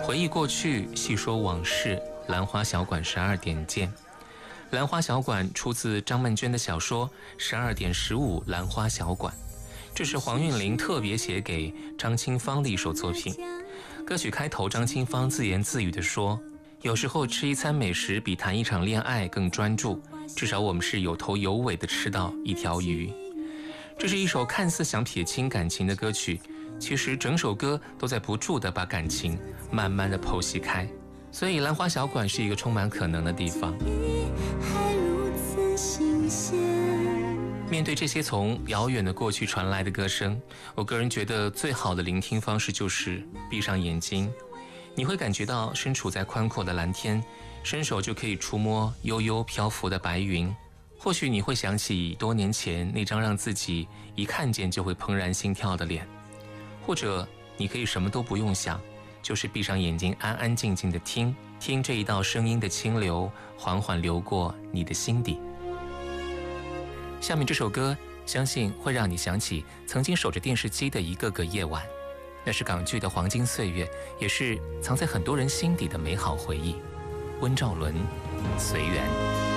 回忆过去，细说往事，兰花小馆12点见。兰花小馆出自张曼娟的小说《12点15兰花小馆》，这是黄韵玲特别写给张清芳的一首作品。歌曲开头，张清芳自言自语地说：“有时候吃一餐美食比谈一场恋爱更专注，至少我们是有头有尾地吃到一条鱼。”这是一首看似想撇清感情的歌曲，其实整首歌都在不住地把感情慢慢地剖析开。所以兰花小馆是一个充满可能的地方。面对这些从遥远的过去传来的歌声，我个人觉得最好的聆听方式就是闭上眼睛，你会感觉到身处在宽阔的蓝天，伸手就可以触摸悠悠漂浮的白云。或许你会想起多年前那张让自己一看见就会怦然心跳的脸，或者你可以什么都不用想，就是闭上眼睛安安静静的听这一道声音的清流缓缓流过你的心底。下面这首歌相信会让你想起曾经守着电视机的一个个夜晚，那是港剧的黄金岁月，也是藏在很多人心底的美好回忆。温兆伦，随缘。